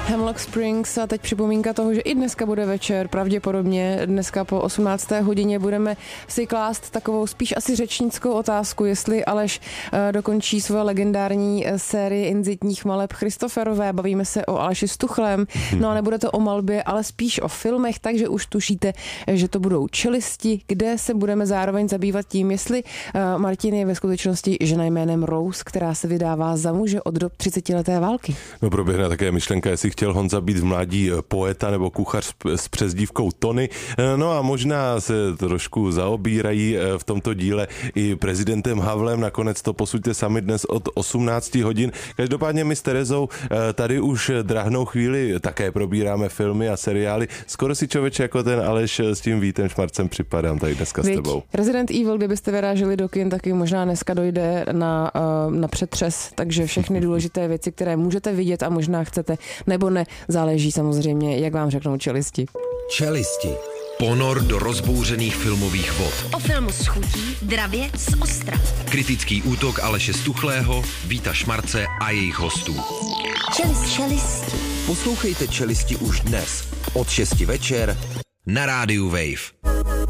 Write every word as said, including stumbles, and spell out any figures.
Hemlock Springs a teď připomínka toho, že i dneska bude večer, pravděpodobně dneska po osmnácté hodině budeme si klást takovou spíš asi řečnickou otázku, jestli Aleš dokončí svoje legendární sérii inzitních maleb Christoferové. Bavíme se o Aleši Stuchlem, no a nebude to o malbě, ale spíš o filmech, takže už tušíte, že to budou Čelisti, kde se budeme zároveň zabývat tím, jestli Martin je ve skutečnosti žena jménem Rose, která se vydává za muže od dob třicetileté války. No proběhne také myšlenka, jestli chtěl Honza být v mládí poeta nebo kuchař s přezdívkou Tony. No a možná se trošku zaobírají v tomto díle i prezidentem Havlem. Nakonec to posuďte sami dnes od osmnácti hodin. Každopádně my s Terezou tady už drahnou chvíli také probíráme filmy a seriály. Skoro si člověče jako ten Aleš s tím Vítem Šmarcem připadám tady dneska s tebou. Resident Evil, kdybyste vyráželi do kin, taky možná dneska dojde na, na přetřes, takže všechny důležité věci, které můžete vidět a možná chcete, nebo ne, záleží samozřejmě, jak vám řeknou Čelisti. Čelisti. Ponor do rozbouřených filmových vod. O filmu s chutí, dravě z ostra. Kritický útok Aleše Stuchlého, Víta Šmarce a jejich hostů. Čelist, čelisti. Poslouchejte Čelisti už dnes od šesti večer na rádiu Wave.